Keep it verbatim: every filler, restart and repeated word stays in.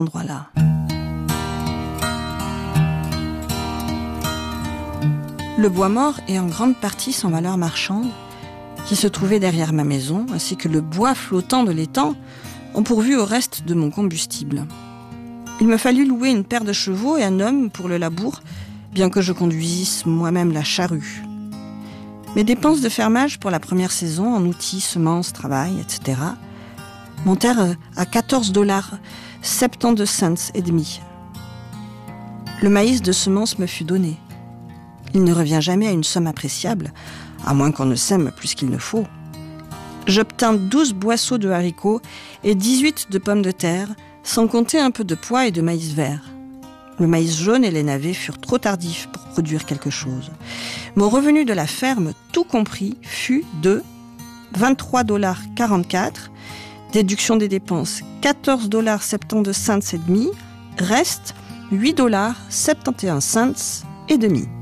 endroit-là. Le bois mort est en grande partie sans valeur marchande, qui se trouvait derrière ma maison, ainsi que le bois flottant de l'étang, ont pourvu au reste de mon combustible. Il me fallut louer une paire de chevaux et un homme pour le labour, bien que je conduisisse moi-même la charrue. Mes dépenses de fermage pour la première saison, en outils, semences, travail, et cetera, montèrent à quatorze dollars soixante-douze cents et demi. Le maïs de semence me fut donné. Il ne revient jamais à une somme appréciable, à moins qu'on ne sème plus qu'il ne faut. J'obtins douze boisseaux de haricots et dix-huit de pommes de terre, sans compter un peu de pois et de maïs vert. Le maïs jaune et les navets furent trop tardifs pour produire quelque chose. Mon revenu de la ferme, tout compris, fut de vingt-trois dollars quarante-quatre, déduction des dépenses quatorze dollars soixante-douze cents et demi, reste huit dollars soixante et onze cents et demi.